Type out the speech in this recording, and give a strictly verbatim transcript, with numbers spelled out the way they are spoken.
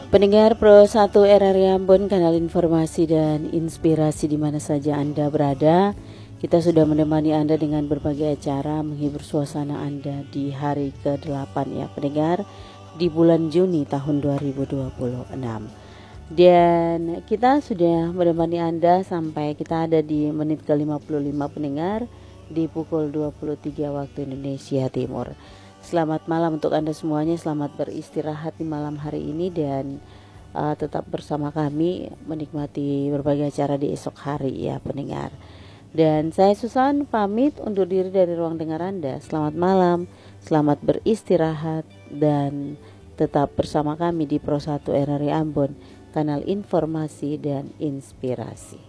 Pendengar Pro satu R R I Ambon, kanal informasi dan inspirasi di mana saja Anda berada. Kita sudah menemani Anda dengan berbagai acara menghibur suasana Anda di hari ke delapan ya pendengar, di bulan Juni tahun dua ribu dua puluh enam. Dan kita sudah menemani Anda sampai kita ada di menit ke lima puluh lima pendengar, di pukul dua puluh tiga waktu Indonesia Timur. Selamat malam untuk Anda semuanya, selamat beristirahat di malam hari ini dan uh, tetap bersama kami menikmati berbagai acara di esok hari ya pendengar. Dan saya Susan pamit undur diri dari ruang dengar Anda. Selamat malam, selamat beristirahat dan tetap bersama kami di Pro satu R R I Ambon, kanal informasi dan inspirasi.